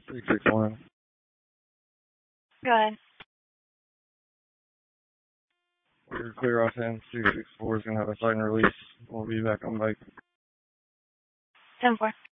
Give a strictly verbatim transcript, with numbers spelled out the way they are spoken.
three six one. Go ahead. We're clear off hands. three six four is going to have a sign release. We'll be back on bike. ten four.